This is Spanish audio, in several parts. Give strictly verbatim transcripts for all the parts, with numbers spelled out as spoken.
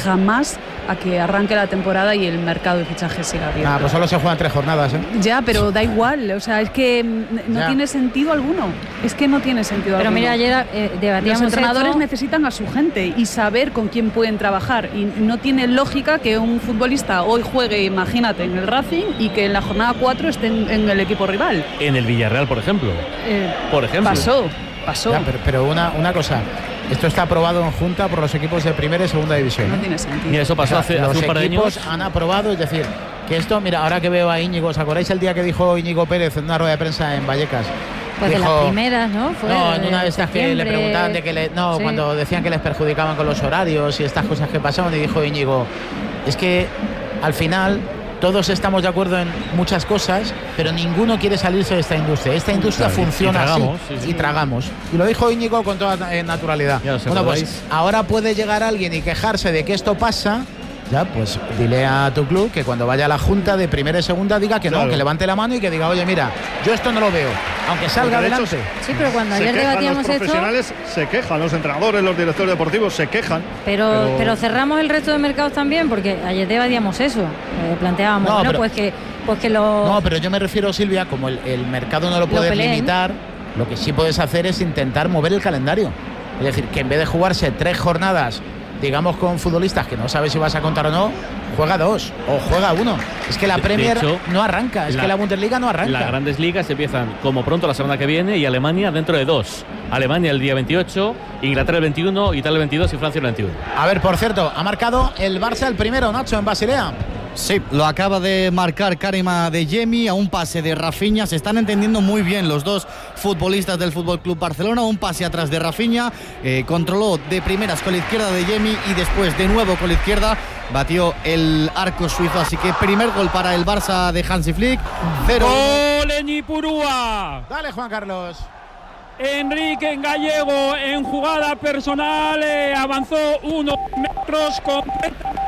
jamás a que arranque la temporada y el mercado de fichajes siga abierto. Ah, pues solo se juegan tres jornadas, ¿eh? Ya, pero da igual, o sea, es que no ya. tiene sentido alguno. Es que no tiene sentido pero alguno. Pero mira, ayer eh, debatíamos Los entrenadores esto. necesitan a su gente y saber con quién pueden trabajar. Y no tiene lógica que un futbolista hoy juegue, imagínate, en el Racing y que en la jornada cuatro esté en, en el equipo rival. En el Villarreal, por ejemplo. Eh, por ejemplo. Pasó, pasó. Ya, pero, pero una, una cosa... Esto está aprobado en junta por los equipos de primera y segunda división. No tiene sentido. Mira, eso pasó o sea, hace, hace un par de años. Los equipos han aprobado, es decir, que esto, mira, ahora que veo a Íñigo, ¿os acordáis el día que dijo Íñigo Pérez en una rueda de prensa en Vallecas? Pues dijo, de las primeras, ¿no? Fue no, en una de estas estas que le preguntaban de que le, no, sí. cuando decían que les perjudicaban con los horarios y estas cosas que pasaban, y dijo Íñigo, es que al final todos estamos de acuerdo en muchas cosas, pero ninguno quiere salirse de esta industria. Esta industria claro, funciona y tragamos, así sí, sí. y tragamos. Y lo dijo Íñigo con toda eh, naturalidad. Bueno, pues ahora puede llegar alguien y quejarse de que esto pasa. Ya, pues dile a tu club que cuando vaya a la junta de primera y segunda diga que claro. no, que levante la mano y que diga, oye, mira, yo esto no lo veo, aunque salga adelante. Sí, pero cuando ayer debatíamos esto... Los profesionales esto, se quejan, los entrenadores, los directores deportivos se quejan. Pero, pero... pero cerramos el resto de mercados también, porque ayer debatíamos eso. Eh, planteábamos, no, bueno, pero, pues que, pues que lo... No, pero yo me refiero, Silvia, como el, el mercado no lo puedes lo limitar, lo que sí puedes hacer es intentar mover el calendario. Es decir, que en vez de jugarse tres jornadas, digamos, con futbolistas que no sabes si vas a contar o no, juega dos o juega uno. Es que la de, Premier de hecho, no arranca, es la, que la Bundesliga no arranca. Las grandes ligas empiezan como pronto la semana que viene y Alemania dentro de dos. Alemania el día veintiocho, Inglaterra el veintiuno, Italia el veintidós y Francia el veintiuno. A ver, por cierto, ha marcado el Barça el primero, Nacho, en Basilea. Sí, lo acaba de marcar Karim Adeyemi a un pase de Rafinha. Se están entendiendo muy bien los dos futbolistas del F C Barcelona. Un pase atrás de Rafinha, eh, controló de primeras con la izquierda de Adeyemi y después de nuevo con la izquierda batió el arco suizo. Así que primer gol para el Barça de Hansi Flick. Cero. ¡Gol en Ipurúa! Dale, Juan Carlos. Enrique Gallego en jugada personal eh, avanzó unos metros completamente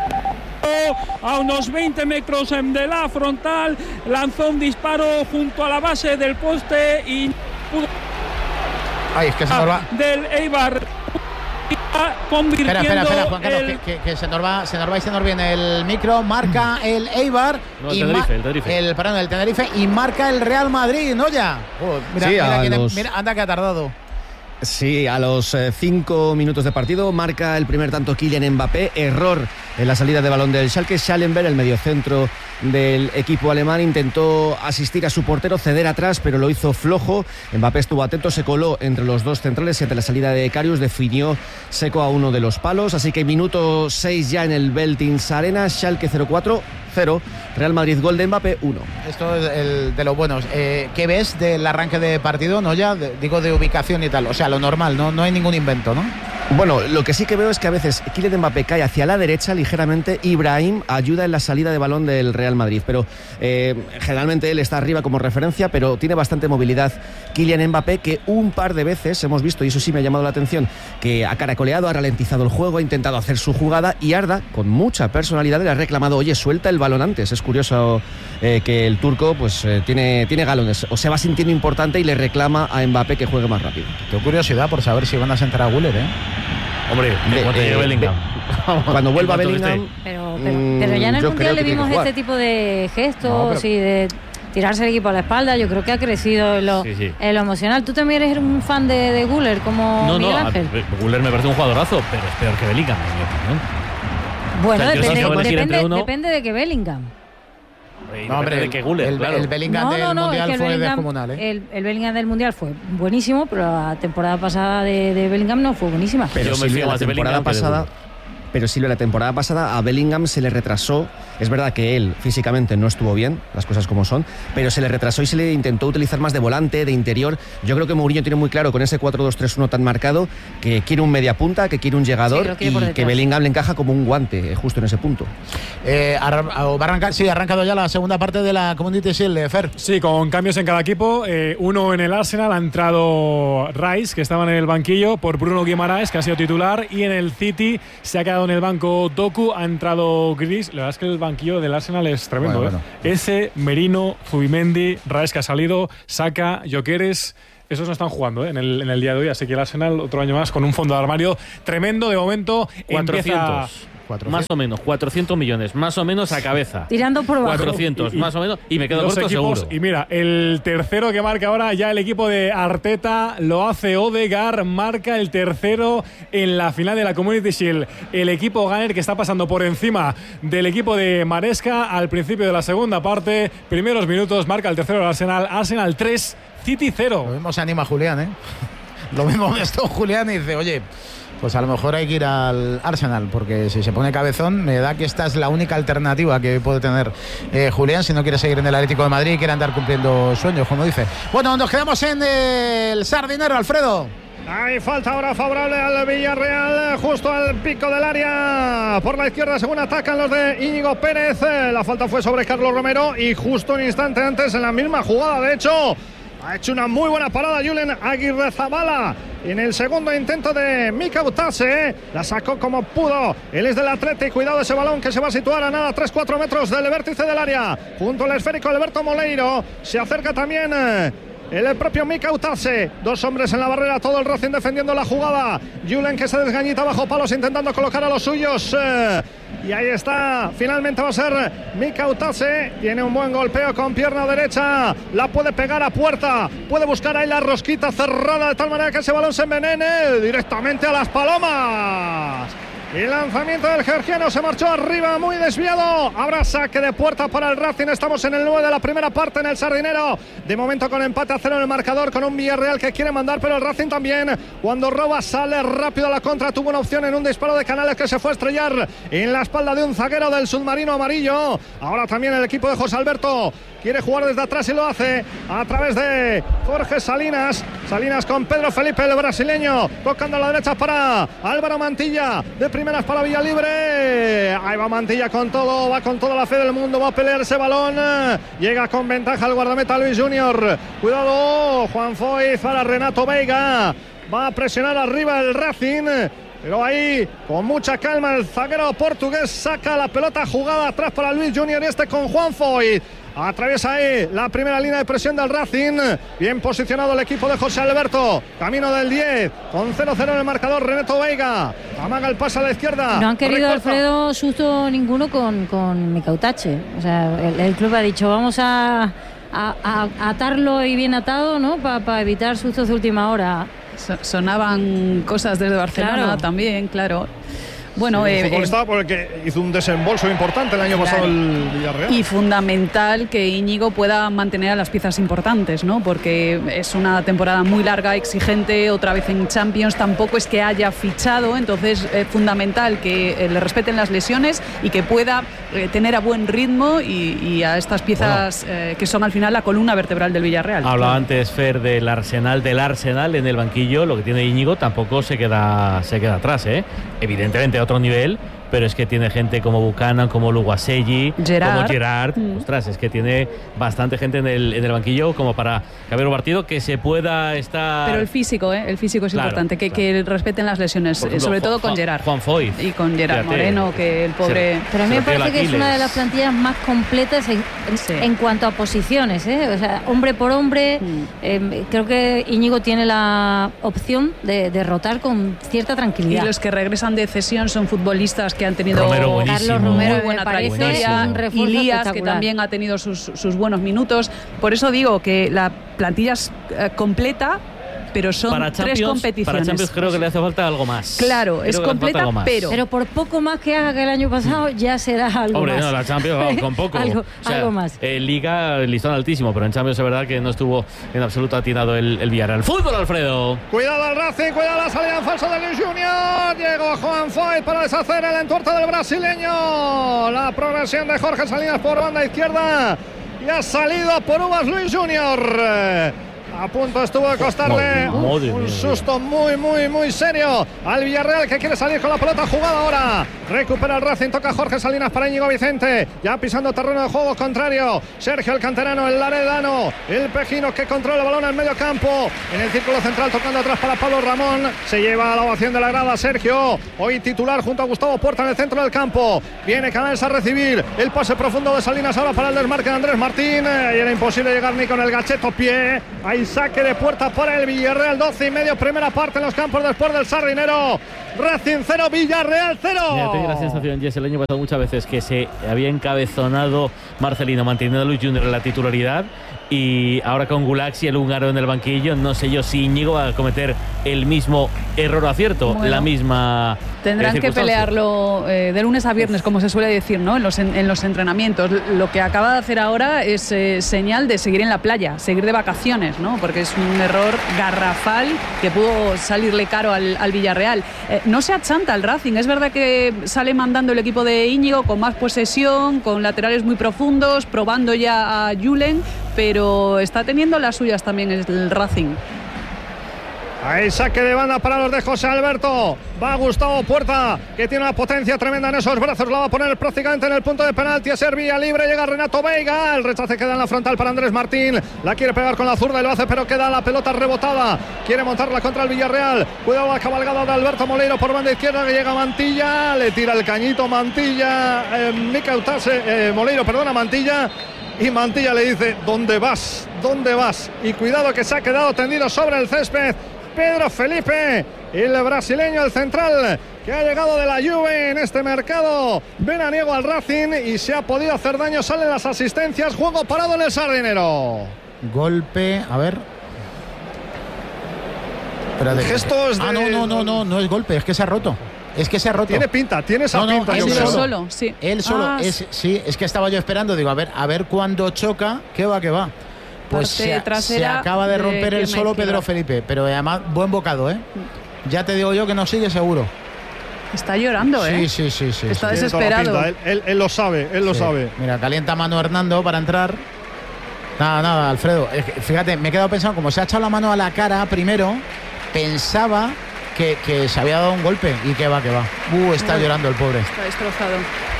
a unos veinte metros de la frontal, lanzó un disparo junto a la base del poste y pudo Ay, es que se nos va. del Eibar convirtiendo espera, espera, espera, Juan Carlos, el... que, que, que se nos va, se nos va y se nos viene el micro, marca el Eibar no, el y Tenerife, el Tenerife. El, perdón, el Tenerife y marca el Real Madrid, ¿no ya? Oh, mira, sí, mira, quién, los... mira, anda que ha tardado. Sí, a los eh, cinco minutos de partido marca el primer tanto Kylian Mbappé. Error en la salida de balón del Schalke. Schallenberg, el mediocentro del equipo alemán, intentó asistir a su portero, ceder atrás, pero lo hizo flojo. Mbappé estuvo atento, se coló entre los dos centrales y ante la salida de Karius definió seco a uno de los palos. Así que minuto seis ya en el Veltins Arena. Schalke cero cuatro cero, Real Madrid gol de Mbappé uno. Esto es el de los buenos. Eh, ¿Qué ves del arranque de partido? No ya, de, digo de ubicación y tal. O sea, lo normal, no, no hay ningún invento, ¿no? Bueno, lo que sí que veo es que a veces Kylian Mbappé cae hacia la derecha ligeramente, Ibrahim ayuda en la salida de balón del Real Madrid, pero eh, generalmente él está arriba como referencia, pero tiene bastante movilidad Kylian Mbappé, que un par de veces hemos visto, y eso sí me ha llamado la atención, que ha caracoleado, ha ralentizado el juego, ha intentado hacer su jugada y Arda, con mucha personalidad, le ha reclamado, oye, suelta el balón antes. Es curioso eh, que el turco pues eh, tiene, tiene galones, o se va sintiendo importante y le reclama a Mbappé que juegue más rápido. Tengo curiosidad por saber si van a sentar a Güler, ¿eh? Hombre, de, cuando llegue Bellingham. Cuando vuelva Bellingham. Pero, pero, pero ya en el Mundial le vimos este tipo de gestos no, pero... y de tirarse el equipo a la espalda. Yo creo que ha crecido en lo, sí, sí. En lo emocional. ¿Tú también eres un fan de, de Güler como no, Miguel no, Ángel? No, Güler me parece un jugadorazo, pero es peor que Bellingham, en mi opinión. Bueno, o sea, depende, depende, uno... depende de que Bellingham. No, hombre, de que Güler, el, claro. el Bellingham no, del no, no, Mundial es que fue Bellingham, descomunal, ¿eh? El, el Bellingham del Mundial fue buenísimo, pero la temporada pasada de, de Bellingham no fue buenísima. Pero yo me Silvia, la temporada pasada... Pero Silvia, la temporada pasada a Bellingham se le retrasó. Es verdad que él físicamente no estuvo bien, las cosas como son, pero se le retrasó y se le intentó utilizar más de volante, de interior. Yo creo que Mourinho tiene muy claro con ese cuatro dos tres uno tan marcado que quiere un mediapunta, que quiere un llegador sí, y que Bellingham le encaja como un guante justo en ese punto. Eh, va a arrancar, sí, ha arrancado ya la segunda parte de la Community Shield, Fer. Sí, con cambios en cada equipo. Eh, uno en el Arsenal, ha entrado Rice, que estaba en el banquillo, por Bruno Guimaraes, que ha sido titular, y en el City se ha quedado en el banco Doku, ha entrado Gris. La verdad es que el banquillo del Arsenal es tremendo. Bueno, ¿eh? Bueno. Ese, Merino, Zubimendi, Rice, que ha salido, Saka, Gyökeres. Esos no están jugando ¿eh? en, el, en el día de hoy, así que el Arsenal otro año más con un fondo de armario tremendo. De momento cuatrocientos. Empieza Más o menos, cuatrocientos millones, más o menos a cabeza. Tirando por bajo. cuatrocientos, y, y, más o menos, y me quedo corto equipos, seguro. Y mira, el tercero que marca ahora ya el equipo de Arteta lo hace Odegaard, marca el tercero en la final de la Community Shield. El equipo Gunner que está pasando por encima del equipo de Maresca al principio de la segunda parte. Primeros minutos, marca el tercero del Arsenal. Arsenal tres, City cero. Lo mismo se anima Julián, ¿eh? Lo mismo esto Julián y dice, oye, pues a lo mejor hay que ir al Arsenal, porque si se pone cabezón, me da que esta es la única alternativa que puede tener eh, Julián si no quiere seguir en el Atlético de Madrid y quiere andar cumpliendo sueños, como dice. Bueno, nos quedamos en el Sardinero, Alfredo. Hay falta ahora favorable al Villarreal, justo al pico del área. Por la izquierda, según atacan los de Íñigo Pérez. La falta fue sobre Carlos Romero y justo un instante antes, en la misma jugada, de hecho, ha hecho una muy buena parada Julen Aguirrezabala en el segundo intento de Mika Utase. La sacó como pudo. Él es del Atleti. Cuidado de ese balón que se va a situar a nada, tres cuatro metros del vértice del área. Junto al esférico Alberto Moleiro. Se acerca también el propio Mika Utase. Dos hombres en la barrera, todo el Racing defendiendo la jugada. Julen que se desgañita bajo palos intentando colocar a los suyos. Y ahí está, finalmente va a ser Mika Utase. Tiene un buen golpeo con pierna derecha. La puede pegar a puerta. Puede buscar ahí la rosquita cerrada de tal manera que ese balón se envenene directamente a las palomas. El lanzamiento del georgiano se marchó arriba, muy desviado. Habrá saque de puerta para el Racing. Estamos en el nueve de la primera parte en el Sardinero. De momento con empate a cero en el marcador, con un Villarreal que quiere mandar, pero el Racing también. Cuando roba, sale rápido a la contra. Tuvo una opción en un disparo de Canales que se fue a estrellar en la espalda de un zaguero del submarino amarillo. Ahora también el equipo de José Alberto quiere jugar desde atrás y lo hace a través de Jorge Salinas. Salinas con Pedro Felipe, el brasileño, tocando a la derecha para Álvaro Mantilla. De primeras para Villalibre. Ahí va Mantilla con todo, va con toda la fe del mundo, va a pelear ese balón. Llega con ventaja el guardameta Luis Junior. Cuidado, Juan Foy para Renato Veiga. Va a presionar arriba el Racing. Pero ahí, con mucha calma, el zaguero portugués saca la pelota jugada atrás para Luis Junior y este con Juan Foy. Atraviesa ahí la primera línea de presión del Racing. Bien posicionado el equipo de José Alberto. Camino del diez. Con cero cero en el marcador. Renato Veiga. Amaga el pase a la izquierda. No han querido, Recorta. Alfredo, susto ninguno con, con Mika Utase. O sea, el, el club ha dicho, vamos a, a, a atarlo y bien atado, ¿no? Para pa evitar sustos de última hora. Sonaban cosas desde Barcelona, claro. También, claro. Bueno, sí, eh, un futbolista eh, por el que hizo un desembolso importante el año claro. pasado el Villarreal. Y fundamental que Íñigo pueda mantener a las piezas importantes, ¿no? Porque es una temporada muy larga, exigente, otra vez en Champions, tampoco es que haya fichado, entonces es eh, fundamental que eh, le respeten las lesiones y que pueda eh, tener a buen ritmo y, y a estas piezas bueno. eh, que son al final la columna vertebral del Villarreal. Hablaba antes Fer del Arsenal, del Arsenal en el banquillo, lo que tiene Íñigo tampoco se queda, se queda atrás, ¿eh? Evidentemente otro nivel, pero es que tiene gente como Buchanan, como Luguaselli, Gerard. como Gerard. Mm. Ostras, es que tiene bastante gente en el, en el banquillo como para haber un partido que se pueda estar. Pero el físico, ¿eh? El físico es claro, importante, que, claro. que respeten las lesiones, ejemplo, sobre todo con Juan, Gerard. Juan Foy. Y con Gerard Fíjate, Moreno, que el pobre. Se, pero a mí me parece que es una de las plantillas más completas en, sí. en cuanto a posiciones, ¿eh? O sea, hombre por hombre. Mm. Eh, creo que Íñigo tiene la opción de, de rotar con cierta tranquilidad. Y los que regresan de cesión son futbolistas que han tenido. Romero, Carlos Romero, muy buena trayectoria, Ilías, que también ha tenido sus, sus buenos minutos. Por eso digo que la plantilla es eh, completa, pero son para tres competiciones. Para Champions creo que le hace falta algo más. Claro, creo es completa, pero... Pero por poco más que haga que el año pasado, ya será algo Hombre, más. no, la Champions con poco. algo, o sea, algo más. En Liga, listón altísimo, pero en Champions es verdad que no estuvo en absoluto atinado el, el Villarreal. ¡Fútbol, Alfredo! Cuidado al Racing, cuidado la salida en falso de Luis Junior. Llegó Juan Foy para deshacer el entuerto del brasileño. La progresión de Jorge Salinas por banda izquierda. Y ha salido por uvas Luis Junior. A punto estuvo de costarle un, un susto muy, muy, muy serio al Villarreal, que quiere salir con la pelota jugada ahora. Recupera el Racing, toca Jorge Salinas para Íñigo Vicente. Ya pisando terreno de juego contrario. Sergio el canterano, el laredano, el pejino que controla el balón en medio campo. En el círculo central tocando atrás para Pablo Ramón. Se lleva la ovación de la grada Sergio. Hoy titular junto a Gustavo Puerta en el centro del campo. Viene Canales a recibir el pase profundo de Salinas ahora para el desmarque de Andrés Martín. Y era imposible llegar ni con el gacheto pie. Ahí saque de puerta para el Villarreal. Doce y medio, primera parte en los campos después del Sardinero. Racing cero, Villarreal cero. Mira, tengo la sensación, Jess, el año pasado muchas veces que se había encabezonado Marcelino manteniendo a Luis Junior en la titularidad, y ahora con Gulaxi, el húngaro, en el banquillo, no sé yo si Íñigo va a cometer el mismo error o acierto, bueno, la misma. Tendrán que pelearlo eh, de lunes a viernes, como se suele decir, ¿no? En los, en, en los entrenamientos. Lo que acaba de hacer ahora es eh, señal de seguir en la playa, seguir de vacaciones, ¿no? Porque es un error garrafal que pudo salirle caro al, al Villarreal. Eh, no se achanta el Racing. Es verdad que sale mandando el equipo de Íñigo con más posesión, con laterales muy profundos, probando ya a Julen, pero está teniendo las suyas también el Racing. Ahí saque de banda para los de José Alberto. Va Gustavo Puerta, que tiene una potencia tremenda en esos brazos. La va a poner prácticamente en el punto de penalti. Es vía libre. Llega Renato Veiga. El rechace queda en la frontal para Andrés Martín. La quiere pegar con la zurda y lo hace, pero queda la pelota rebotada. Quiere montarla contra el Villarreal. Cuidado la cabalgada de Alberto Moleiro por banda izquierda, que llega Mantilla. Le tira el cañito Mantilla. Eh, Mica Utase, eh, Moleiro, perdona, Mantilla. Y Mantilla le dice: ¿dónde vas? ¿Dónde vas? Y cuidado, que se ha quedado tendido sobre el césped Pedro Felipe, el brasileño, el central, que ha llegado de la Juve en este mercado veraniego al Racing y se ha podido hacer daño. Salen las asistencias, juego parado en el Sardinero. Golpe, a ver. El gesto es de... Ah, no, no, no, no, no es golpe, es que se ha roto. Es que se ha roto. Tiene pinta, tiene esa no, no, pinta. Él yo solo, creo. solo, sí. Él solo, ah, es, sí, es que estaba yo esperando, digo, a ver, a ver cuándo choca, qué va, qué va. Pues se, se acaba de romper de el solo Pedro Felipe, pero además buen bocado, ¿eh? Ya te digo yo que no sigue seguro. Está llorando, ¿eh? Sí, sí, sí, sí. Está sí. desesperado. Él, él, él lo sabe, él lo sí. sabe. Mira, calienta mano Hernando para entrar. Nada, nada, Alfredo. Fíjate, me he quedado pensando, como se ha echado la mano a la cara primero, pensaba que, que se había dado un golpe y que va, que va. Uh, está no, llorando el pobre. Está destrozado.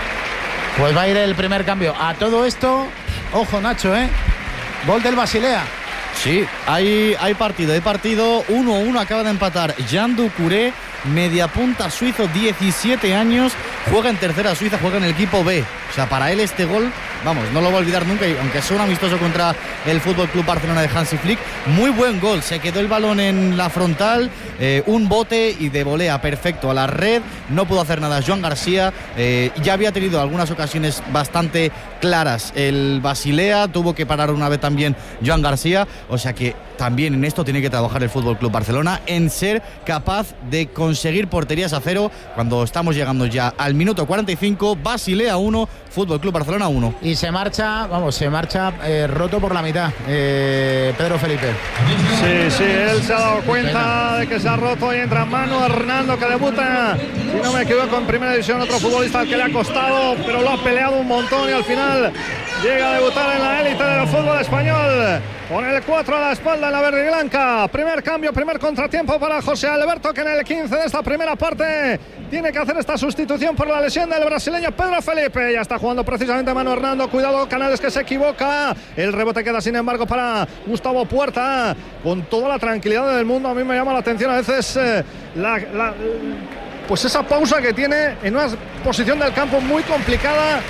Pues va a ir el primer cambio. A todo esto, ojo, Nacho, ¿eh? Gol del Basilea. Sí, hay, hay partido, hay partido. uno a uno acaba de empatar Jean Ducouré, media punta suizo, diecisiete años, juega en tercera Suiza, juega en el equipo B. O sea, para él este gol, vamos, no lo va a olvidar nunca, y aunque sea un amistoso contra el F C Barcelona de Hansi Flick. Muy buen gol, se quedó el balón en la frontal, eh, un bote y de volea perfecto a la red. No pudo hacer nada Joan García, eh, ya había tenido algunas ocasiones bastante claras el Basilea, tuvo que parar una vez también Joan García. O sea que también en esto tiene que trabajar el F C Barcelona, en ser capaz de conseguir porterías a cero. Cuando estamos llegando ya al minuto cuarenta y cinco, Basilea uno, F C Barcelona uno. Y se marcha, vamos, se marcha eh, roto por la mitad, eh, Pedro Felipe. Sí, sí, él se ha dado cuenta de que se ha roto y entra Manu Hernando, que debuta, si no me equivoco, en primera división, otro futbolista al que le ha costado, pero lo ha peleado un montón y al final llega a debutar en la élite del fútbol español. Con el cuatro a la espalda en la verde y blanca. Primer cambio, primer contratiempo para José Alberto, que en el quince de esta primera parte tiene que hacer esta sustitución por la lesión del brasileño Pedro Felipe. Ya está jugando precisamente Manu Hernando. Cuidado, Canales, que se equivoca. El rebote queda sin embargo para Gustavo Puerta. Con toda la tranquilidad del mundo, a mí me llama la atención a veces eh, la, la, pues esa pausa que tiene en una posición del campo muy complicada,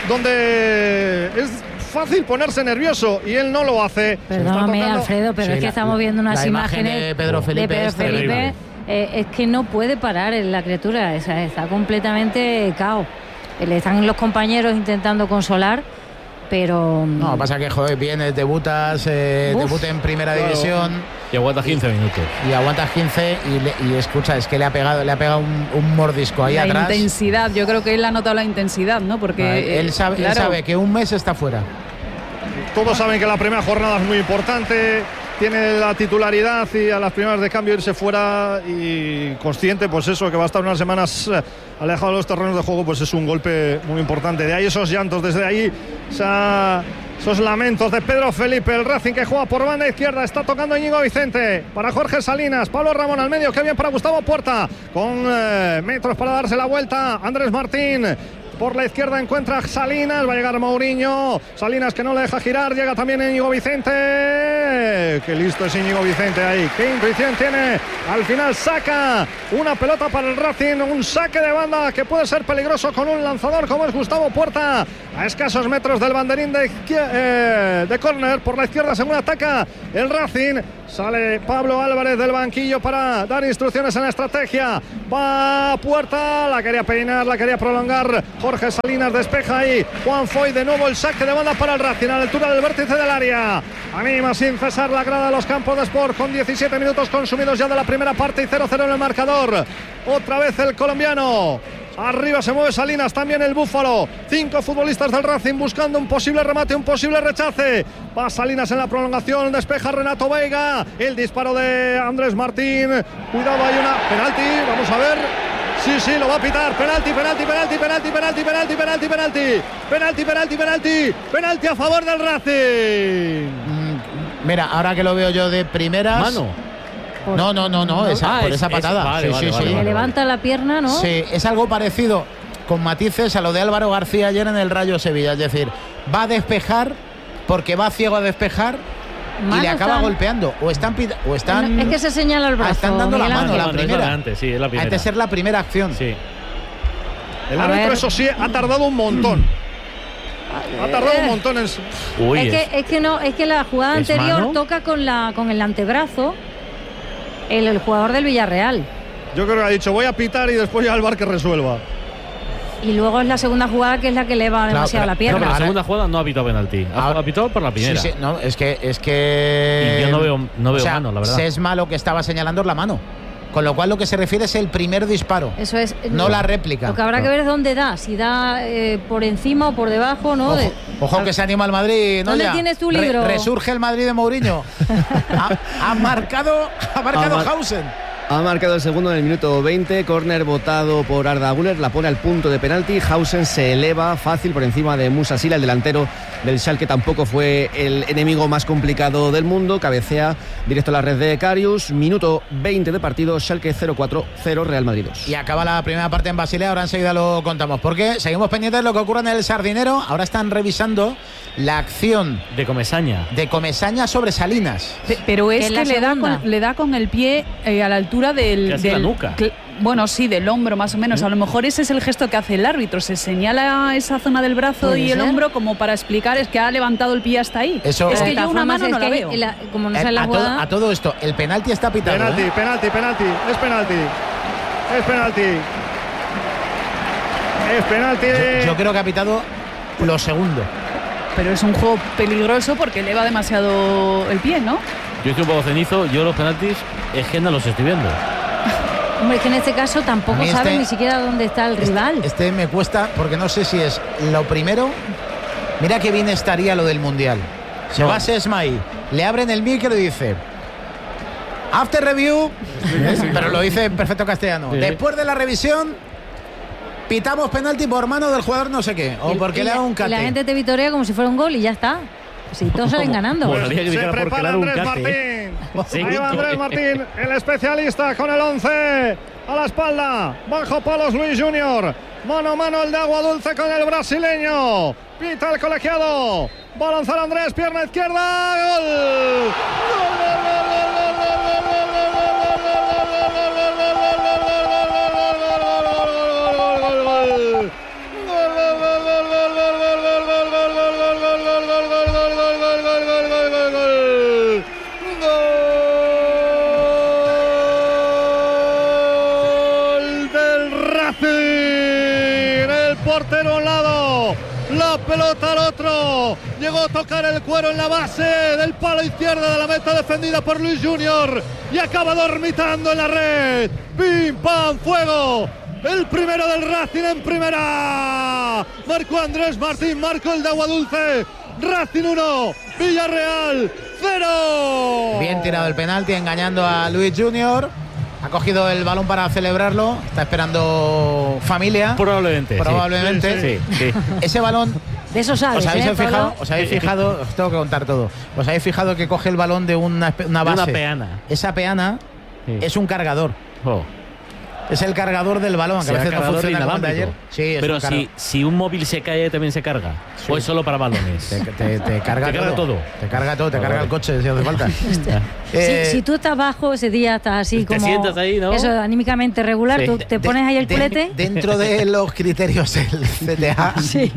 donde es fácil ponerse nervioso y él no lo hace. Perdóname, Alfredo, pero sí, es que la, estamos viendo unas imágenes imagen de Pedro Felipe, de Pedro Felipe eh, es que no puede parar en la criatura, o sea, está completamente cao. Le están los compañeros intentando consolar, pero no, pasa que joder, vienes, debutas, eh, debuta en primera claro. división y aguanta quince minutos y aguantas quince y, le, y escucha, es que le ha pegado le ha pegado un, un mordisco ahí la atrás. La intensidad, yo creo que él ha notado la intensidad, ¿no? Porque no, él, sabe, claro. él sabe que un mes está fuera. Todos saben que la primera jornada es muy importante, tiene la titularidad y a las primeras de cambio irse fuera, y consciente pues eso, que va a estar unas semanas alejado de los terrenos de juego, pues es un golpe muy importante. De ahí esos llantos, desde ahí esa, esos lamentos de Pedro Felipe. El Racing, que juega por banda izquierda, está tocando Íñigo Vicente para Jorge Salinas, Pablo Ramón al medio, que bien para Gustavo Puerta, con eh, metros para darse la vuelta Andrés Martín. Por la izquierda encuentra Salinas, va a llegar Mourinho. Salinas que no le deja girar, llega también Íñigo Vicente. Qué listo es Íñigo Vicente ahí, qué intuición tiene. Al final saca una pelota para el Racing, un saque de banda que puede ser peligroso con un lanzador como es Gustavo Puerta, a escasos metros del banderín de, eh, de córner. Por la izquierda según ataca el Racing. Sale Pablo Álvarez del banquillo para dar instrucciones en la estrategia. Va Puerta, la quería peinar, la quería prolongar. Jorge Salinas despeja ahí. Juan Foy de nuevo el saque de banda para el Racing a la altura del vértice del área. Anima sin cesar la grada de los campos de Sport con diecisiete minutos consumidos ya de la primera parte y cero cero en el marcador. Otra vez el colombiano. Arriba se mueve Salinas, también el Búfalo. Cinco futbolistas del Racing buscando un posible remate, un posible rechace. Va Salinas en la prolongación, despeja Renato Veiga. El disparo de Andrés Martín. Cuidado, hay una penalti, vamos a ver. Sí, sí, lo va a pitar. Penalti, penalti, penalti, penalti, penalti, penalti, penalti, penalti. Penalti, penalti, penalti. Penalti a favor del Racing. Mm, mira, ahora que lo veo yo de primeras. Mano. No, no, no, no, esa, ah, por es, esa patada. Es, vale, sí, vale, sí, vale, sí. Le levanta la pierna, ¿no? Sí, es algo parecido con matices a lo de Álvaro García ayer en el Rayo Sevilla. Es decir, va a despejar porque va ciego a despejar y le acaba están... golpeando. O están, o están. Es que se señala el brazo. Ah, están dando la mano, la primera. Antes, sí, es la primera. Antes de ser la primera acción. Sí. El árbitro, eso sí, ha tardado un montón. Ha tardado un montón en. Uy, es, que, es que no, es que la jugada anterior mano? toca con la con el antebrazo. El, el jugador del Villarreal. Yo creo que ha dicho voy a pitar y después ya el V A R que resuelva. Y luego es la segunda jugada que es la que eleva claro, demasiado pero, la pierna. No, pero la segunda jugada no ha pitado penalti. Ha ahora, pitado por la primera. Sí, sí, no, es que es que y yo no veo, no veo o sea, mano, la verdad. Si es malo que estaba señalando la mano. Con lo cual lo que se refiere es el primer disparo. Eso es. No lo, la réplica. Lo que habrá no. que ver es dónde da. Si da eh, por encima o por debajo, ¿no? Ojo, de, ojo que se anima el Madrid. ¿No? ¿Dónde ya? tienes tu libro? Re, resurge el Madrid de Mourinho. ha, ha marcado, ha marcado ha Hausen. Ha marcado el segundo en el minuto veinte, córner votado por Arda Güler, la pone al punto de penalti. Hausen se eleva fácil por encima de Musa Sila, el delantero del Schalke tampoco fue el enemigo más complicado del mundo, cabecea directo a la red de Karius. Minuto veinte de partido, Schalke cero cuatro, cero Real Madrid dos. Y acaba la primera parte en Basilea, ahora enseguida lo contamos, porque seguimos pendientes de lo que ocurre en el Sardinero. Ahora están revisando la acción de Comesaña de Comesaña sobre Salinas. Pero es que, que le, da con, le da con el pie eh, a la altura del, Casi del la nuca. Bueno, sí, del hombro más o menos. A lo mejor ese es el gesto que hace el árbitro. Se señala esa zona del brazo y el ser? hombro como para explicar es que ha levantado el pie hasta ahí. Eso, es que yo una mano no la veo. La, como no el, la a, todo, a todo esto, el penalti está pitado. Penalti, ¿eh? penalti, penalti. Es penalti. Es penalti. Es penalti. Yo, yo creo que ha pitado lo segundo. Pero es un juego peligroso porque eleva demasiado el pie, ¿no? Yo estoy un poco cenizo. Yo los penaltis es que no los estoy viendo. Hombre, es que en este caso tampoco este, saben ni siquiera dónde está el este, rival. Este me cuesta porque no sé si es lo primero. Mira qué bien estaría lo del Mundial. Se no. va Sesmay, le abren el micro y dice after review, pero lo dice en perfecto castellano. Sí. Después de la revisión, pitamos penalti por mano del jugador no sé qué, o y, porque y le da la, un cate. La gente te vitorea como si fuera un gol y ya está. Si todos salen ganando. Pues se que prepara Andrés un Martín. Sí, Ahí va Andrés Martín, el especialista con el once a la espalda. Bajo palos Luis Junior. Mano a mano el de Agua Dulce con el brasileño. Pita el colegiado. Va a lanzar Andrés, pierna izquierda. Gol. Gol, gol, gol, gol, gol, gol, portero a un lado, la pelota al otro, llegó a tocar el cuero en la base del palo izquierdo de la meta defendida por Luis Junior y acaba dormitando en la red. ¡Pim, pam, fuego! El primero del Racing en primera. Marcó Andrés Martín, marcó el de Agua Dulce. Racing uno, Villarreal cero. Bien tirado el penalti, engañando a Luis Junior. Ha cogido el balón para celebrarlo. Está esperando familia. Probablemente. Probablemente. Sí, sí, sí. Ese balón. De eso sabes. ¿Os habéis ¿eh, fijado? ¿Os habéis fijado? Os tengo que contar todo. ¿Os habéis fijado que coge el balón de una, una base? De una peana. Esa peana sí. es un cargador. Oh. Es el cargador del balón, que a veces no funciona como de ayer. Sí, pero si, si un móvil se cae, también se carga. Sí. ¿O es solo para balones? Te, te, te carga, te carga todo. todo. Te carga todo, te carga el coche si hace falta. eh, si, si tú estás bajo ese día, estás así te como. Te sientas ahí, ¿no? Eso, anímicamente regular, sí. tú te pones de, ahí el de, culete. Dentro de los criterios del C T A. Sí.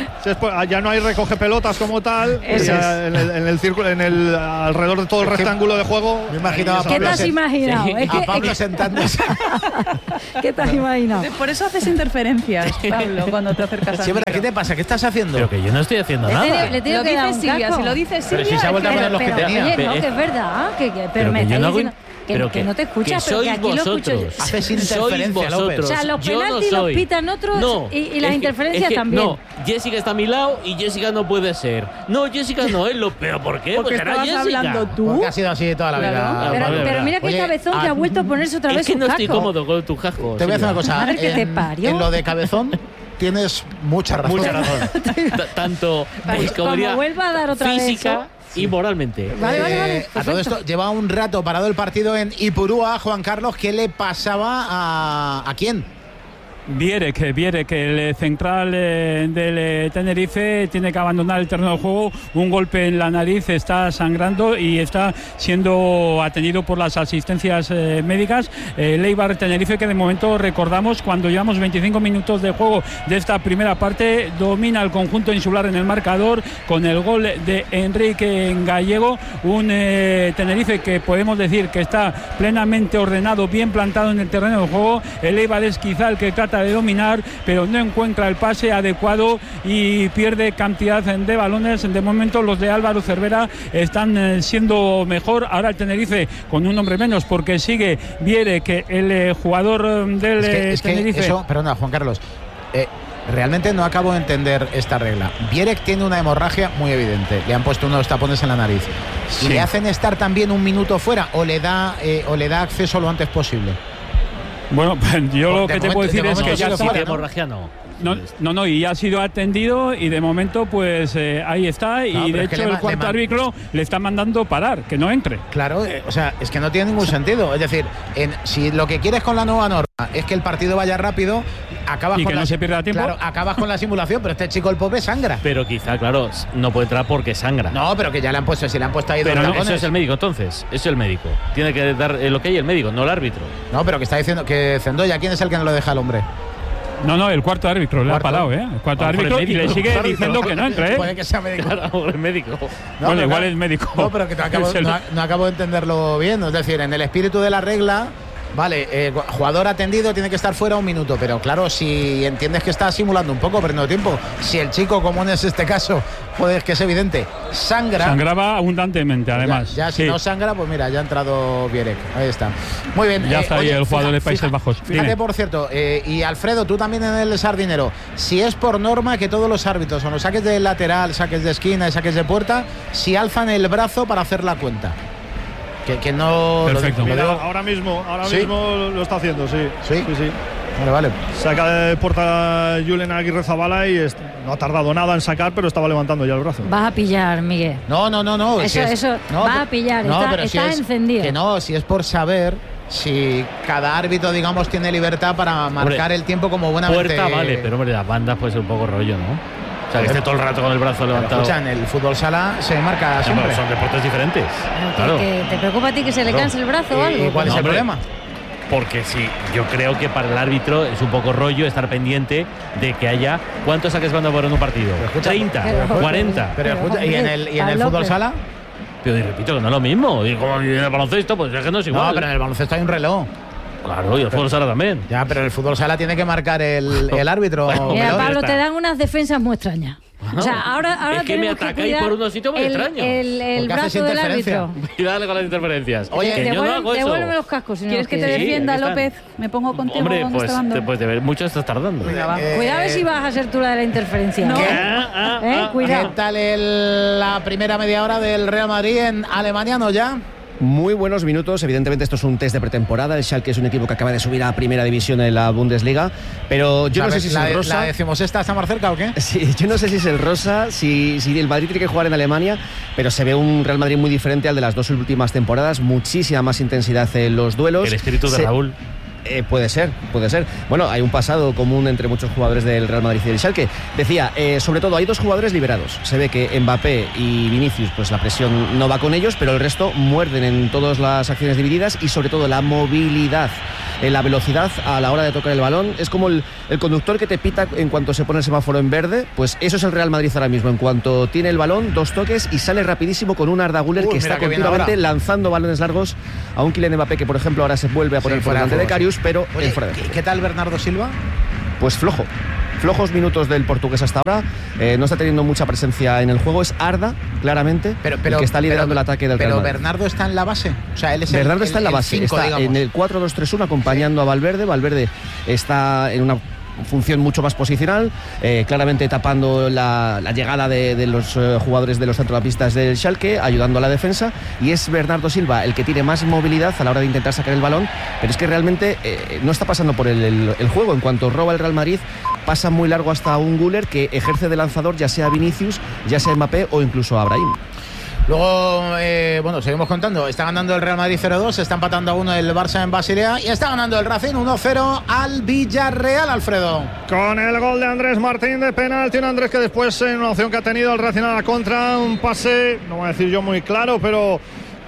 Ya no hay recoge pelotas como tal. Ya en, el, en el círculo, en el alrededor de todo el rectángulo de juego. Me imaginaba. ¿Qué te has imaginado? Sí. Es que, a Pablo sentándose. ¿Qué te has imaginado? Por eso haces interferencias, Pablo, cuando te acercas a sí, ¿qué te pasa? ¿Qué estás haciendo? Pero que yo no estoy haciendo le nada. Tiene, le lo dice Silvia, si lo dice Silvia. Pero si se ha vuelto a poner los que tenía. Oye, no, que es verdad. Que, que, pero, pero me que está no diciendo. Que, pero que que, no te escuchas, que pero que aquí vosotros. lo escucho yo. Haces interferencia, López. O sea, los penaltis no los pitan otros no, y, y las es interferencias que, es que, también. No, Jessica está a mi lado y Jessica no puede ser. No, Jessica no es lo peor. ¿Por qué? Porque estabas Jessica. hablando tú. Porque ha sido así toda la claro. vida. Pero, vale, pero mira que el cabezón ah, que ha vuelto a ponerse otra vez es que su no estoy casco. cómodo con tu casco. Te voy a hacer una cosa. Madre que te en, parió. en lo de cabezón tienes mucha razón. Mucha razón. Tanto pues como vuelva a dar otra física vez y moralmente. Vale, vale, vale. Eh, a todo esto lleva un rato parado el partido en Ipurúa. Juan Carlos, ¿qué le pasaba a, a quién? Viere que Viere que el central eh, del eh, Tenerife tiene que abandonar el terreno de juego, un golpe en la nariz, está sangrando y está siendo atendido por las asistencias eh, médicas. Eh, el Eibar Tenerife, que de momento recordamos, cuando llevamos veinticinco minutos de juego de esta primera parte, domina el conjunto insular en el marcador con el gol de Enrique Gallego, un eh, Tenerife que podemos decir que está plenamente ordenado, bien plantado en el terreno de juego. El Eibar es quizá el que trata de dominar, pero no encuentra el pase adecuado y pierde cantidad de balones. De momento los de Álvaro Cervera están siendo mejor. Ahora el Tenerife con un hombre menos, porque sigue Viere, que el eh, jugador del es que, es Tenerife. Que eso, perdona, Juan Carlos, eh, realmente no acabo de entender esta regla. Vierek tiene una hemorragia muy evidente, le han puesto unos tapones en la nariz. Sí. ¿Le hacen estar también un minuto fuera o le da, eh, o le da acceso lo antes posible? Bueno, pues yo lo que momento, te puedo decir es que ya está. De hemorragia no. No, no, no, y ha sido atendido y de momento pues eh, ahí está y no, de hecho el cuarto árbitro le está mandando parar, que no entre. Claro, eh, o sea, es que no tiene ningún sentido. Es decir, en, si lo que quieres con la nueva norma es que el partido vaya rápido, acabas y con que la, no se pierda tiempo. Claro, acabas con la simulación, pero este chico el pobre sangra. Pero quizá, claro, no puede entrar porque sangra. No, pero que ya le han puesto, si le han puesto ahí pero dos no, tapones. Eso es el médico entonces, eso es el médico. Tiene que dar lo que hay el médico, no el árbitro. No, pero que está diciendo que Zendoya, ¿quién es el que no lo deja al hombre? No, no, el cuarto árbitro le ha parado, ¿eh? El cuarto árbitro y le sigue diciendo que no entre, ¿eh? Puede que sea médico. Claro, el médico. No, bueno, igual no, es médico. No, pero que no acabo, el... no, no acabo de entenderlo bien. Es decir, en el espíritu de la regla, vale, eh, jugador atendido tiene que estar fuera un minuto, pero claro, si entiendes que está simulando un poco, perdiendo tiempo, si el chico, como en este caso, joder, que es evidente, sangra. Sangraba abundantemente, además. Ya, ya si sí. no sangra, pues mira, ya ha entrado Vierek. Ahí está. Muy bien. Ya eh, está oye, ahí el jugador fija, de Países fija, Bajos. Fíjate, Dime. por cierto, eh, y Alfredo, tú también en el Sardinero, si es por norma que todos los árbitros, con los saques de lateral, saques de esquina y saques de puerta, si alzan el brazo para hacer la cuenta. Que, que no. Perfecto. Lo, lo Mira, ahora mismo, ahora ¿Sí? mismo lo está haciendo, sí. Sí, sí. sí. Vale, vale. Saca de puerta Julen Aguirre Zabala y es, no ha tardado nada en sacar, pero estaba levantando ya el brazo. Vas a pillar, Miguel. No, no, no, no. Eso, si es, eso, no, vas a pillar. No, está, pero está si es, encendido. Que no, si es por saber si cada árbitro, digamos, tiene libertad para marcar hombre, el tiempo como buenamente. Puerta vale, pero hombre, las bandas puede ser un poco rollo, ¿no? O sea, que esté todo el rato con el brazo levantado. Escucha, en el fútbol sala se marca siempre. No, son deportes diferentes. Claro. ¿Te, te preocupa a ti que se le canse claro. el brazo o algo? ¿Y cuál es no, el hombre, problema? Porque sí, yo creo que para el árbitro es un poco rollo estar pendiente de que haya. ¿Cuántos saques van a poner en un partido? Escucha, ¿treinta? Pero, ¿cuarenta? Pero, pero escucha, ¿y en el, y en el fútbol sala? Pero y repito que no es lo mismo. Y como en el baloncesto, pues es que no es igual. No, pero en el baloncesto hay un reloj. Claro, y el fútbol sala también. Ya, pero el fútbol sala tiene que marcar el, el árbitro. Bueno, mira, Pablo, te dan unas defensas muy extrañas. Bueno, o sea, ahora, ahora es que me atacáis por unos sitios muy el, extraños. El, el brazo del árbitro. Cuidado con las interferencias. Oye, que yo no hago eso. Devuélveme los cascos. Si ¿Quieres no que te quieres? defienda, sí, López? Me pongo contigo. Hombre, con pues este bando. después de ver, mucho estás tardando. Venga, eh, Cuidado a ver si vas a ser tú la de la interferencia. No. ¿Eh? Ah, ¿Eh? ah, Cuidado. ¿Qué tal el, la primera media hora del Real Madrid en alemaniano ya? Muy buenos minutos, evidentemente esto es un test de pretemporada, el Schalke es un equipo que acaba de subir a primera división en la Bundesliga, pero yo no sé si es el Rosa... ¿La decimosexta está más cerca o qué? Sí, yo no sé si es el Rosa, si, si el Madrid tiene que jugar en Alemania, pero se ve un Real Madrid muy diferente al de las dos últimas temporadas, muchísima más intensidad en los duelos. El espíritu de se... Raúl. Eh, puede ser, puede ser. Bueno, hay un pasado común entre muchos jugadores del Real Madrid y del Schalke. Decía, eh, sobre todo hay dos jugadores liberados. Se ve que Mbappé y Vinicius, pues la presión no va con ellos, pero el resto muerden en todas las acciones divididas y sobre todo la movilidad, eh, la velocidad a la hora de tocar el balón. Es como el, el conductor que te pita en cuanto se pone el semáforo en verde. Pues eso es el Real Madrid ahora mismo. En cuanto tiene el balón, dos toques y sale rapidísimo con un Arda Güler que está continuamente lanzando balones largos a un Kylian Mbappé que, por ejemplo, ahora se vuelve a poner sí, por delante de Karius, sí. pero Oye, en fuera de ¿qué, ¿Qué tal Bernardo Silva? Pues flojo. Flojos minutos del portugués hasta ahora, eh, no está teniendo mucha presencia en el juego. Es Arda, claramente, pero, pero, el que está liderando pero, el ataque del Real Madrid. Pero Bernardo está en la base. O sea, él es Bernardo el, está en la base, el cinco, está digamos. en el cuatro dos tres uno acompañando sí. a Valverde. Valverde está en una función mucho más posicional, eh, claramente tapando la, la llegada de, de los eh, jugadores de los centrocampistas del Schalke, ayudando a la defensa, y es Bernardo Silva el que tiene más movilidad a la hora de intentar sacar el balón, pero es que realmente eh, no está pasando por el, el, el juego. En cuanto roba el Real Madrid, pasa muy largo hasta un Güler que ejerce de lanzador, ya sea Vinicius, ya sea Mbappé o incluso Abraham. Luego, eh, bueno, seguimos contando. Está ganando el Real Madrid cero dos, está empatando a uno el Barça en Basilea y está ganando el Racing uno cero al Villarreal, Alfredo. Con el gol de Andrés Martín de penalti, un Andrés que después en una opción que ha tenido el Racing a la contra, un pase, no voy a decir yo muy claro, pero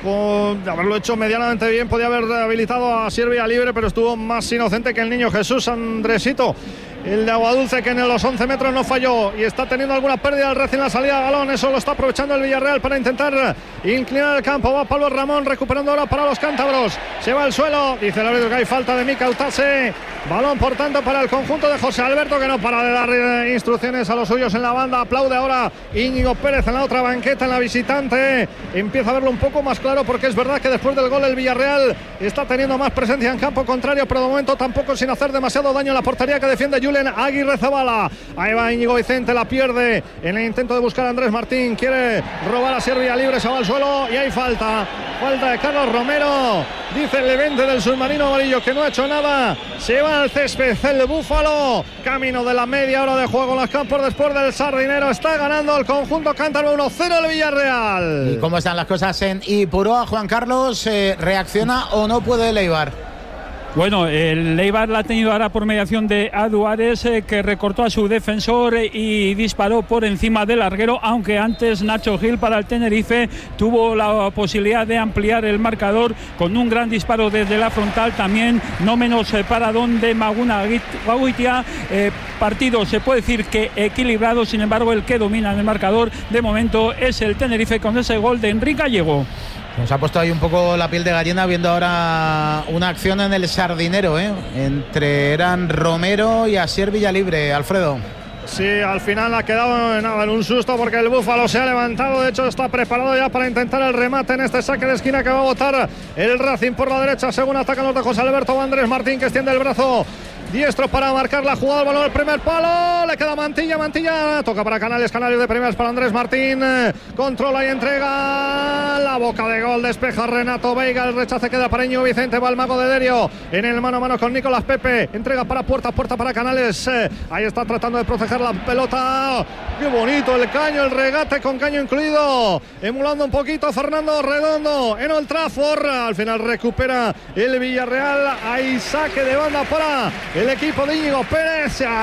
con haberlo hecho medianamente bien, podía haber habilitado a Siervia libre, pero estuvo más inocente que el niño Jesús, Andresito. El de Aguadulce, que en los once metros no falló y está teniendo alguna pérdida el Racing en la salida de balón. Eso lo está aprovechando el Villarreal para intentar inclinar el campo. Va Pablo Ramón recuperando ahora para los cántabros. Se va al suelo, dice el árbitro que hay falta de Mika Utase. Balón por tanto para el conjunto de José Alberto, que no para de dar instrucciones a los suyos en la banda. Aplaude ahora Íñigo Pérez en la otra banqueta, en la visitante. Empieza a verlo un poco más claro, porque es verdad que después del gol el Villarreal está teniendo más presencia en campo contrario, pero de momento tampoco sin hacer demasiado daño en la portería que defiende Julen Aguirre Zabala. Ahí va Íñigo Vicente, la pierde en el intento de buscar a Andrés Martín. Quiere robar a Siervia libre, se va al suelo y hay falta. Falta de Carlos Romero. Dice el Levante del submarino amarillo que no ha hecho nada. Se va al césped el Búfalo. Camino de la media hora de juego en los campos después del Sardinero. Está ganando el conjunto cántabro uno cero el Villarreal. ¿Y cómo están las cosas en Ipurúa, Juan Carlos? Eh, ¿Reacciona o no puede el Eibar? Bueno, el Eibar la ha tenido ahora por mediación de Aduares, eh, que recortó a su defensor eh, y disparó por encima del larguero, aunque antes Nacho Gil para el Tenerife tuvo la posibilidad de ampliar el marcador con un gran disparo desde la frontal, también no menos eh, para donde Maguna Guitia. Eh, partido se puede decir que equilibrado, sin embargo el que domina en el marcador de momento es el Tenerife con ese gol de Enrique Gallego. Nos ha puesto ahí un poco la piel de gallina viendo ahora una acción en el Sardinero, ¿eh? Entre eran Romero y Asier Villalibre, Alfredo. Sí, al final ha quedado nada en un susto porque el Búfalo se ha levantado. De hecho está preparado ya para intentar el remate en este saque de esquina que va a botar el Racing por la derecha, según atacan los de José Alberto Andrés Martín, que extiende el brazo diestro para marcar la jugada. El balón al primer palo, le queda Mantilla, Mantilla toca para Canales, Canales de primeras para Andrés Martín, controla y entrega la boca de gol, despeja Renato Veiga, el rechace queda para Íñigo Vicente, va el mago de Derio en el mano a mano con Nicolás Pepe, entrega para Puerta, Puerta para Canales, ahí está tratando de proteger la pelota. Qué bonito el caño, el regate con caño incluido, emulando un poquito Fernando Redondo en Old Trafford. Al final recupera el Villarreal, hay saque de banda para el equipo de Íñigo Pérez. Se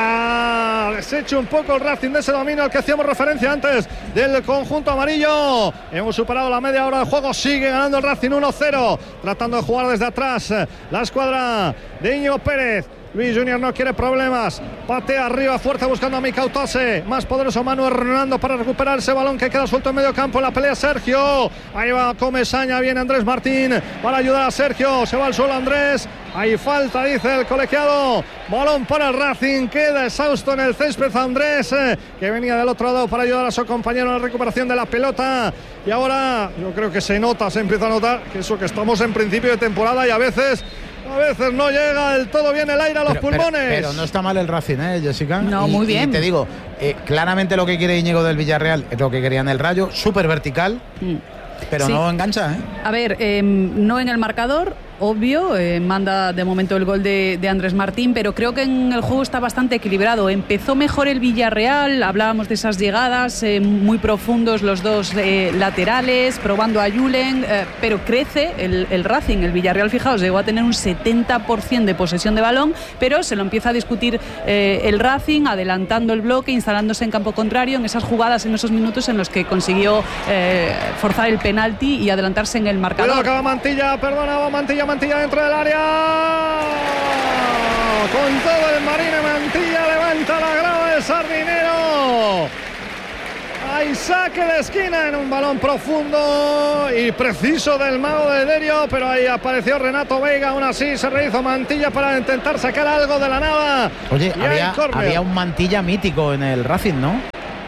ha deshecho un poco el Racing de ese dominio al que hacíamos referencia antes del conjunto amarillo. Hemos superado la media hora de juego, sigue ganando el Racing uno cero, tratando de jugar desde atrás la escuadra de Íñigo Pérez. Luis Junior no quiere problemas, patea arriba fuerte buscando a Mika Utase, más poderoso Manu Hernando para recuperar ese balón que queda suelto en medio campo en la pelea Sergio. Ahí va Comesaña, viene Andrés Martín para ayudar a Sergio, se va al suelo Andrés, hay falta dice el colegiado, balón para el Racing, queda exhausto en el césped Andrés, eh, que venía del otro lado para ayudar a su compañero en la recuperación de la pelota. Y ahora yo creo que se nota, se empieza a notar que eso, que estamos en principio de temporada y a veces A veces no llega del todo bien el aire a los pero, pulmones. Pero, pero no está mal el Racing, ¿eh, Jessica? No, y, muy bien. Y te digo, eh, claramente lo que quiere Íñigo del Villarreal es lo que quería en el Rayo, súper vertical, mm. pero sí. no engancha, ¿eh? A ver, eh, no en el marcador, obvio, eh, manda de momento el gol de, de Andrés Martín, pero creo que en el juego está bastante equilibrado. Empezó mejor el Villarreal, hablábamos de esas llegadas eh, muy profundos, los dos eh, laterales, probando a Julen, eh, pero crece el, el Racing. El Villarreal, fijaos, llegó a tener un setenta por ciento de posesión de balón, pero se lo empieza a discutir eh, el Racing, adelantando el bloque, instalándose en campo contrario, en esas jugadas, en esos minutos en los que consiguió eh, forzar el penalti y adelantarse en el marcador. Cuidado que va Mantilla, perdona, va Mantilla, Mantilla dentro del área. Con todo el Marine, Mantilla levanta la grada del Sardinero. Hay saque de esquina en un balón profundo y preciso del mago de Derio, pero ahí apareció Renato Veiga. Aún así se rehizo Mantilla para intentar sacar algo de la nada. Oye, había, había un Mantilla mítico en el Racing, ¿no?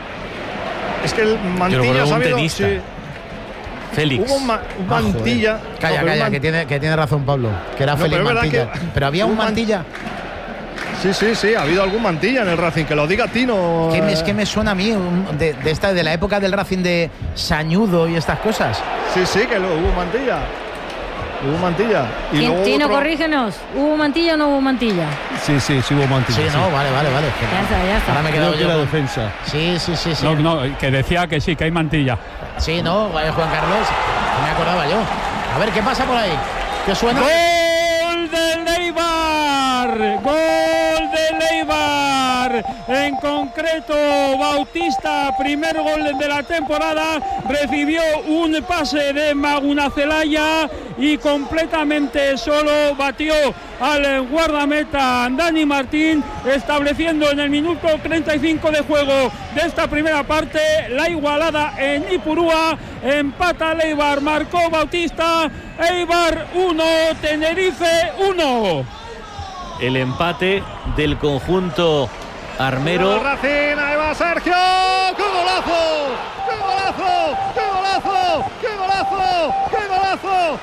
Es que el Mantilla ha sabido, tenista. Sí. Félix. Hubo un, ma un ah, Mantilla. Calla, no, calla, man... que, tiene, que tiene razón Pablo, que era no, Félix pero Mantilla. Que pero había un Mantilla. Sí, sí, sí, ha habido algún Mantilla en el Racing, que lo diga Tino. ¿Qué me, es que me suena a mí de, de, esta, de la época del Racing de Sañudo y estas cosas. Sí, sí, que lo, hubo Mantilla. Hubo Mantilla. Y luego Tino, otro... corrígenos. ¿Hubo Mantilla o no hubo Mantilla? Sí, sí, sí hubo Mantilla. Sí, sí. no, vale, vale, vale. Ya está, ya está. Ahora me he quedado yo la con... defensa. Sí, sí, sí, sí. No, no, que decía que sí, que hay Mantilla. Sí, no, Juan Carlos, no me acordaba yo. A ver, ¿qué pasa por ahí? ¿Qué suena? ¡Gol del Eibar! ¡Gol del Eibar! En concreto, Bautista, primer gol de la temporada, recibió un pase de Magunacelaya y completamente solo batió al guardameta Dani Martín, estableciendo en el minuto treinta y cinco de juego de esta primera parte la igualada en Ipurúa. Empata el Eibar, marcó Bautista. Eibar uno, Tenerife uno. El empate del conjunto armero. Racing, ahí va Sergio. ¡Qué golazo! ¡Qué golazo! ¡Qué golazo! ¡Qué golazo! ¡Qué golazo!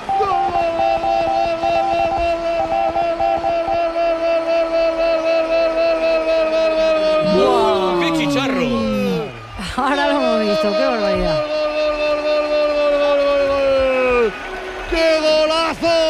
¡Wow! ¡Qué chicharro! Ahora lo hemos visto, qué barbaridad. ¡Qué golazo!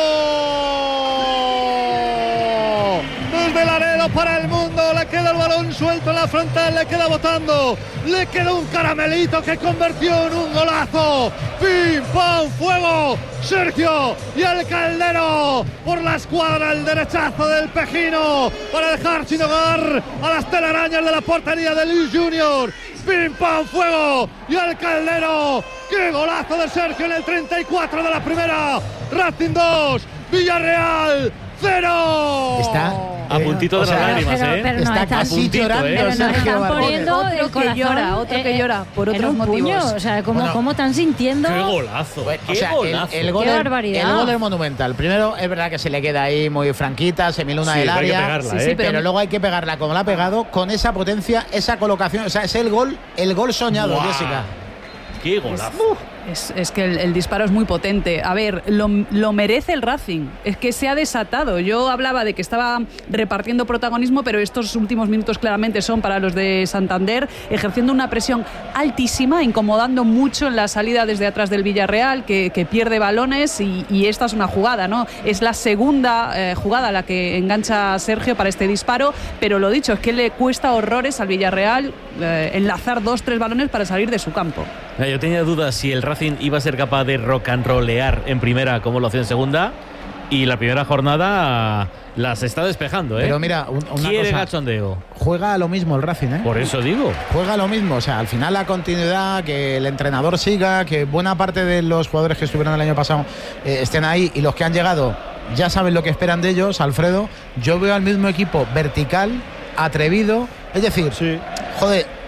Desde Laredo para el mundo, le queda el balón suelto en la frontal, le queda botando, le queda un caramelito que convirtió en un golazo. ¡Pim, pam, fuego! Sergio y el Caldero por la escuadra, el derechazo del Pejino para dejar sin hogar a las telarañas de la portería de Luis Junior. ¡Pim, pam, fuego! Y el Caldero. ¡Qué golazo de Sergio en el treinta y cuatro de la primera! Racing dos, Villarreal cero. Está a puntito de las lágrimas, pero, ¿eh? pero está no casi puntito, llorando. ¿eh? Pero nos están poniendo otro el que corazón, llora, otro que eh, llora por en otros un puño. motivos. O sea, ¿cómo, Bueno, cómo están sintiendo? ¡Qué golazo! Bueno, ¡Qué o sea, golazo! El, el, gol ¡Qué es, barbaridad! el gol es monumental. Primero, es verdad que se le queda ahí muy franquita, semiluna Sí, del hay que área. pegarla, Sí, ¿eh? sí, pero, pero luego hay que pegarla como la ha pegado, con esa potencia, esa colocación. O sea, es el gol, el gol soñado, ¡Buah! Jessica. ¡Qué golazo! Es, es que el, el disparo es muy potente. A ver, lo, lo merece el Racing. Es que se ha desatado. Yo hablaba de que estaba repartiendo protagonismo, pero estos últimos minutos claramente son para los de Santander, ejerciendo una presión altísima, incomodando mucho en la salida desde atrás del Villarreal, que, que pierde balones y, y esta es una jugada, ¿no? Es la segunda eh, jugada la que engancha a Sergio para este disparo, pero lo dicho, es que le cuesta horrores al Villarreal eh, enlazar dos, tres balones para salir de su campo. Yo tenía dudas si el Racing iba a ser capaz de rock and rollear en primera como lo hacía en segunda, y la primera jornada las está despejando, ¿eh? Pero mira, un, una quiere cosa, cachondeo. Juega a lo mismo el Racing, ¿eh? Por eso digo. Juega a lo mismo, o sea, al final la continuidad, que el entrenador siga, que buena parte de los jugadores que estuvieron el año pasado eh, estén ahí, y los que han llegado ya saben lo que esperan de ellos, Alfredo. Yo veo al mismo equipo vertical, atrevido, es decir, sí. joder,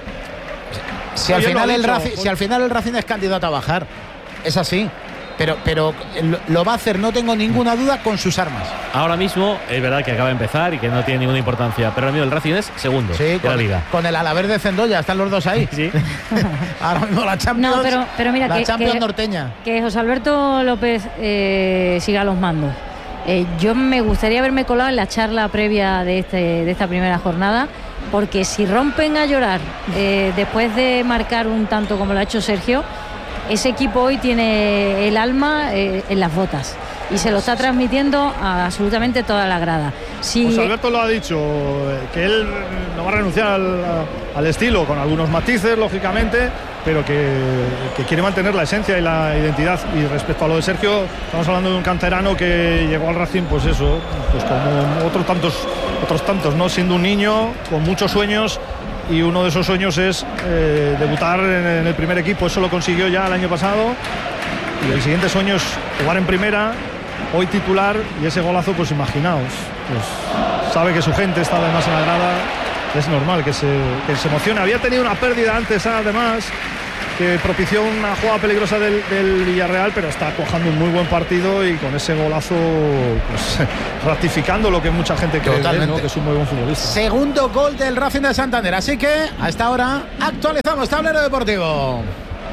Si al, final el Racing, si al final el Racing es candidato a bajar, es así, pero, pero lo va a hacer, no tengo ninguna duda, con sus armas. Ahora mismo es verdad que acaba de empezar y que no tiene ninguna importancia, pero el mío el Racing es segundo sí, de con, la Liga. Con el Alavés de Zendoya, están los dos ahí. Sí. Ahora mismo la Champions, no, pero, pero mira, la que, Champions que, norteña. Que José Alberto López eh, siga los mandos. Eh, yo me gustaría haberme colado en la charla previa de, este, de esta primera jornada, porque si rompen a llorar eh, después de marcar un tanto como lo ha hecho Sergio, ese equipo hoy tiene el alma eh, en las botas. y se lo está transmitiendo a absolutamente toda la grada. Si... Pues Alberto lo ha dicho, que él no va a renunciar al, al estilo, con algunos matices, lógicamente, pero que, que quiere mantener la esencia y la identidad. Y respecto a lo de Sergio, estamos hablando de un canterano que llegó al Racing, pues eso, pues como otros tantos, otros tantos, ¿no? Siendo un niño con muchos sueños, y uno de esos sueños es eh, debutar en, en el primer equipo. Eso lo consiguió ya el año pasado, y el siguiente sueño es jugar en primera, hoy titular, y ese golazo, pues imaginaos, pues sabe que su gente está además en la grada, es normal que se, que se emocione. Había tenido una pérdida antes, además, que propició una jugada peligrosa del, del Villarreal, pero está cuajando un muy buen partido, y con ese golazo, pues ratificando lo que mucha gente cree, ¿no? Que es un muy buen futbolista. Segundo gol del Racing de Santander, así que a esta hora actualizamos tablero deportivo.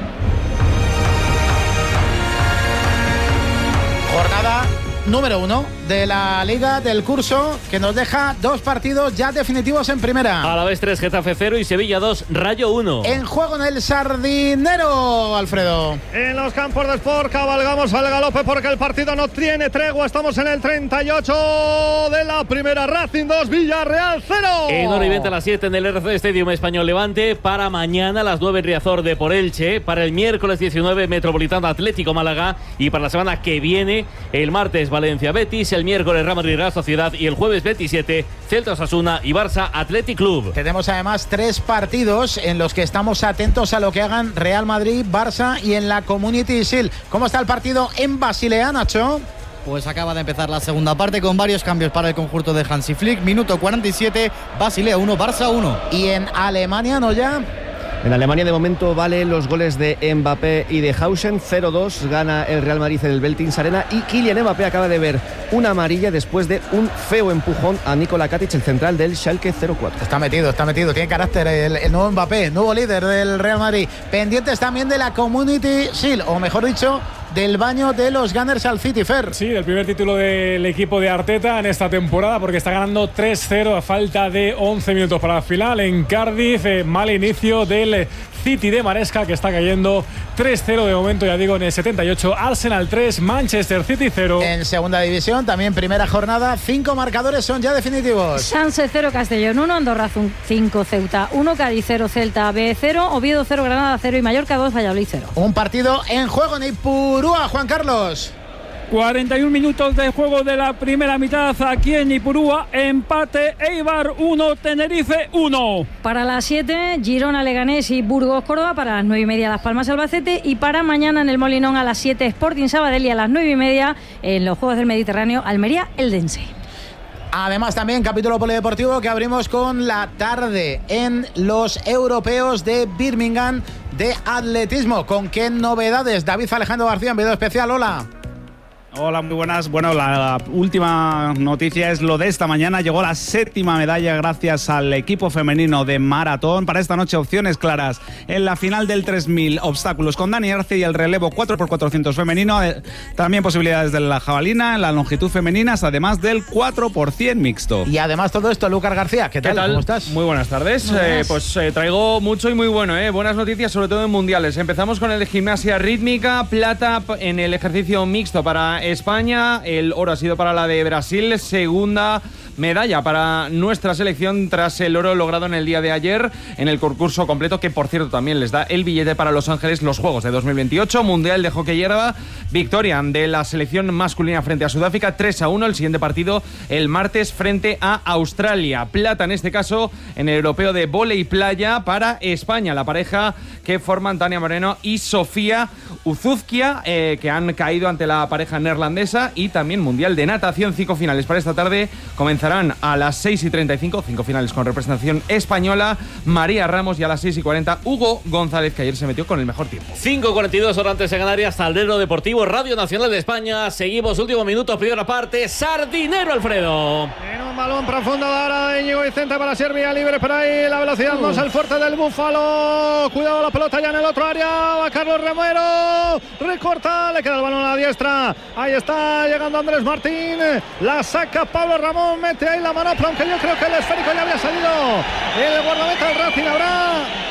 Jornada número uno de la Liga del Curso, que nos deja dos partidos ya definitivos en primera. Alavés tres, Getafe cero y Sevilla dos, Rayo uno. En juego en el Sardinero, Alfredo. En los campos de Sport cabalgamos al galope porque el partido no tiene tregua. Estamos en el treinta y ocho de la primera. Racing dos, Villarreal cero. En hora y veinte a las siete en el R C Stadium Español Levante. Para mañana a las nueve Riazor de por Elche. Para el miércoles diecinueve Metropolitano Atlético Málaga. Y para la semana que viene, el martes Valencia Betis, el miércoles Real Madrid Real Sociedad y el jueves veintisiete Celta Osasuna y Barça Athletic Club. Tenemos además tres partidos en los que estamos atentos a lo que hagan Real Madrid, Barça y en la Community Shield. ¿Cómo está el partido en Basilea, Nacho? Pues acaba de empezar la segunda parte con varios cambios para el conjunto de Hansi Flick. Minuto cuarenta y siete, Basilea uno, Barça uno. ¿Y en Alemania, no ya? En Alemania de momento valen los goles de Mbappé y de Hausen. cero dos gana el Real Madrid en el Veltins Arena, y Kylian Mbappé acaba de ver una amarilla después de un feo empujón a Nikola Katic, el central del Schalke cero cuatro. Está metido, está metido, tiene carácter el, el nuevo Mbappé, nuevo líder del Real Madrid. Pendientes también de la Community Shield, o mejor dicho, del baño de los Gunners al City, Fer. Sí, el primer título del equipo de Arteta en esta temporada, porque está ganando tres cero a falta de once minutos para la final en Cardiff. Eh, mal inicio del City de Maresca, que está cayendo tres cero de momento, ya digo, en el setenta y ocho. Arsenal tres, Manchester City cero. En segunda división, también primera jornada, cinco marcadores son ya definitivos. Sanse cero, Castellón uno, Andorra cinco, Ceuta uno, Cádiz cero, Celta B cero, Oviedo cero, Granada cero y Mallorca dos, Valladolid cero. Un partido en juego en Ipurúa, Juan Carlos. cuarenta y un minutos de juego de la primera mitad aquí en Ipurúa. Empate, Eibar uno, Tenerife uno. Para las siete, Girona, Leganés y Burgos, Córdoba. Para las nueve y media, Las Palmas, Albacete. Y para mañana en el Molinón a las siete, Sporting Sabadell, y a las nueve y media en los Juegos del Mediterráneo, Almería, Eldense. Además, también capítulo polideportivo que abrimos con la tarde en los europeos de Birmingham de atletismo. ¿Con qué novedades? David Alejandro García, en video especial. Hola. Hola, muy buenas. Bueno, la última noticia es lo de esta mañana. Llegó la séptima medalla gracias al equipo femenino de maratón. Para esta noche, opciones claras en la final del tres mil obstáculos con Dani Arce y el relevo cuatro por cuatrocientos femenino. También posibilidades de la jabalina en la longitud femenina, además del cuatro por cien mixto. Y además todo esto, Lucas García, ¿qué tal? ¿Qué tal? ¿Cómo estás? Muy buenas tardes. Eh, pues eh, traigo mucho y muy bueno, eh. Buenas noticias, sobre todo en mundiales. Empezamos con el de gimnasia rítmica, plata en el ejercicio mixto para España, el oro ha sido para la de Brasil, segunda medalla para nuestra selección tras el oro logrado en el día de ayer en el concurso completo, que por cierto también les da el billete para Los Ángeles, los Juegos de dos mil veintiocho, Mundial de Hockey Hierba, victoria de la selección masculina frente a Sudáfrica, tres a uno, el siguiente partido el martes frente a Australia. Plata en este caso en el europeo de vóley playa para España, la pareja que forman Tania Moreno y Sofía Uzuzkia, eh, que han caído ante la pareja neerlandesa. Y también Mundial de Natación, cinco finales para esta tarde, comenzarán a las seis y treinta y cinco, cinco finales con representación española, María Ramos, y a las seis y cuarenta Hugo González, que ayer se metió con el mejor tiempo. cinco cuarenta y dos horas antes en Canarias, Tablero Deportivo, Radio Nacional de España. Seguimos, últimos minutos, primera parte, Sardinero, Alfredo. En un balón profundo ahora de Íñigo Vicente para Serbia, libre por ahí, la velocidad uh. no es el fuerte del Búfalo. Cuidado la pelota ya en el otro área, va Carlos Romero, recorta, le queda el balón a la diestra, ahí está llegando Andrés Martín, la saca Pablo Ramón, mete ahí la manopla, aunque yo creo que el esférico ya había salido. El guardameta del Racing, habrá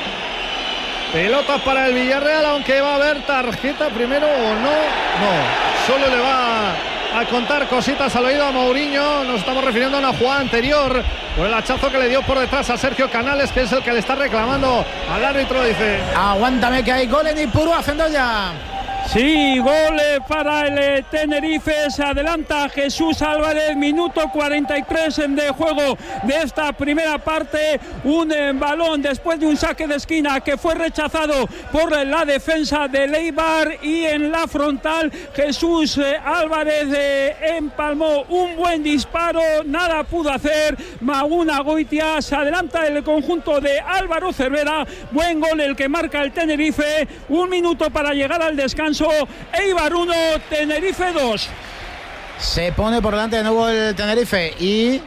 pelota para el Villarreal, aunque va a haber tarjeta primero o no, no, solo le va a contar cositas al oído a Mourinho. Nos estamos refiriendo a una jugada anterior por el hachazo que le dio por detrás a Sergio Canales, que es el que le está reclamando al árbitro. Dice: aguántame que hay gol en Ipurú, haciendo ya. Sí, gol para el Tenerife, se adelanta Jesús Álvarez, minuto cuarenta y tres de juego de esta primera parte, un balón después de un saque de esquina que fue rechazado por la defensa de Eibar y en la frontal Jesús Álvarez empalmó un buen disparo, nada pudo hacer Maguna Goitia, se adelanta el conjunto de Álvaro Cervera, buen gol el que marca el Tenerife, un minuto para llegar al descanso. Eibar uno, Tenerife dos. Se pone por delante de nuevo el Tenerife y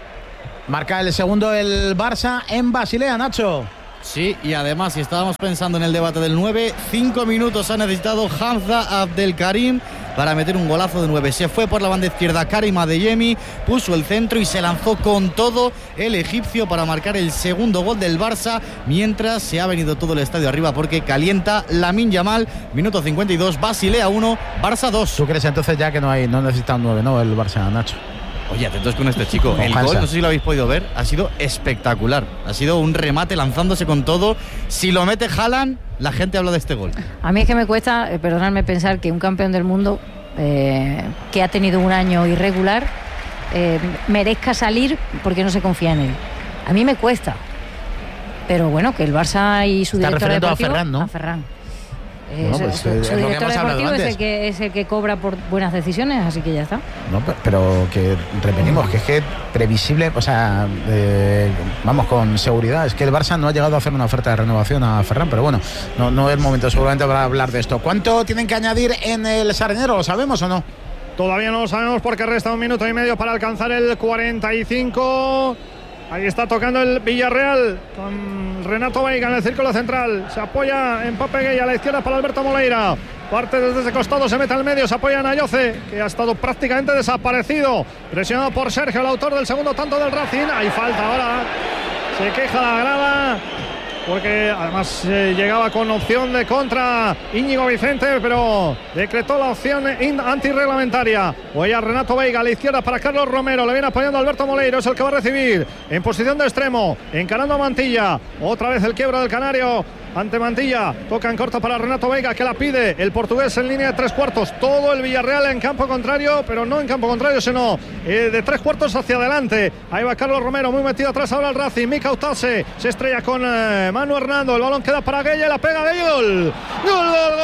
marca el segundo el Barça en Basilea, Nacho. Sí, y además, si estábamos pensando en el debate del nueve, cinco minutos ha necesitado Hamza Abdelkarim para meter un golazo de nueve. Se fue por la banda izquierda Karim Adeyemi, puso el centro y se lanzó con todo el egipcio para marcar el segundo gol del Barça, mientras se ha venido todo el estadio arriba porque calienta Lamine Yamal. Minuto cincuenta y dos, Basilea uno, Barça dos. ¿Tú crees entonces ya que no hay no necesita un nueve, no, el Barça, Nacho? Oye, atentos con este chico. El gol, no sé si lo habéis podido ver, ha sido espectacular. Ha sido un remate lanzándose con todo. Si lo mete Haaland, la gente habla de este gol. A mí es que me cuesta, eh, perdonadme, pensar que un campeón del mundo eh, que ha tenido un año irregular eh, merezca salir porque no se confía en él. A mí me cuesta. Pero bueno, que el Barça y su Está director deportivo... a Ferran, ¿no? A Ferran. Eh, No, su, pues, su, eh, su es lo que director hemos hablado deportivo es antes. el, que, es el que cobra por buenas decisiones, así que ya está. No, pero que repetimos que es que previsible, o sea, eh, vamos con seguridad, es que el Barça no ha llegado a hacer una oferta de renovación a Ferran, pero bueno, no, no es momento seguramente para hablar de esto. ¿Cuánto tienen que añadir en el Sardinero? ¿Lo sabemos o no? Todavía no lo sabemos porque resta un minuto y medio para alcanzar el cuarenta y cinco. Ahí está tocando el Villarreal con Renato Veiga en el círculo central. Se apoya en Pape Gueye a la izquierda para Alberto Moleira. Parte desde ese costado, se mete al medio, se apoya en Ayoce, que ha estado prácticamente desaparecido. Presionado por Sergio, el autor del segundo tanto del Racing. Hay falta ahora. Se queja la grada. Porque además eh, llegaba con opción de contra Íñigo Vicente, pero decretó la opción antirreglamentaria. Huella Renato Veiga a la izquierda para Carlos Romero. Le viene apoyando Alberto Moleiro, es el que va a recibir en posición de extremo, encarando a Mantilla. Otra vez el quiebro del Canario ante Mantilla. Toca en corto para Renato Veiga, que la pide el portugués en línea de tres cuartos. Todo el Villarreal en campo contrario, pero no en campo contrario, sino eh, de tres cuartos hacia adelante. Ahí va Carlos Romero, muy metido atrás ahora el Racing. Mika Utase se estrella con eh, Manu Hernando. El balón queda para Gueye, la pega de gol. ¡Gol!